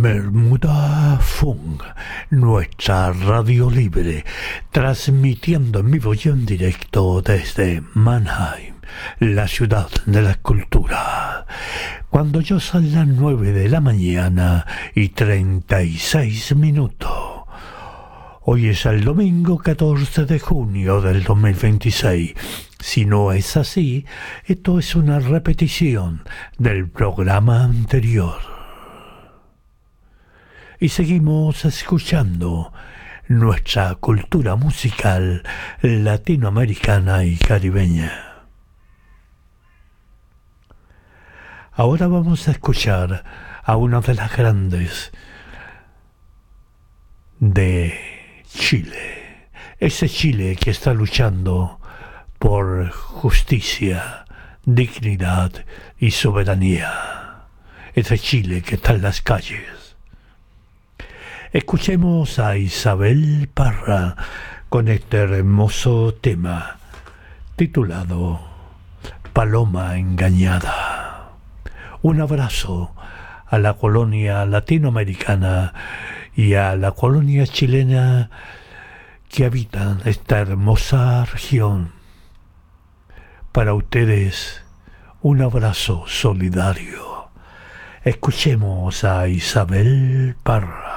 Bermuda Funk, nuestra radio libre, transmitiendo en vivo y en directo desde Mannheim, la ciudad de la cultura. Cuando yo son las 9 de la mañana y 36 minutos. Hoy es el domingo 14 de junio del 2026. Si no es así, esto es una repetición del programa anterior. Y seguimos escuchando nuestra cultura musical latinoamericana y caribeña. Ahora vamos a escuchar a una de las grandes de Chile. Ese Chile que está luchando por justicia, dignidad y soberanía. Ese Chile que está en las calles. Escuchemos a Isabel Parra con este hermoso tema titulado Paloma Engañada. Un abrazo a la colonia latinoamericana y a la colonia chilena que habitan esta hermosa región. Para ustedes, un abrazo solidario. Escuchemos a Isabel Parra.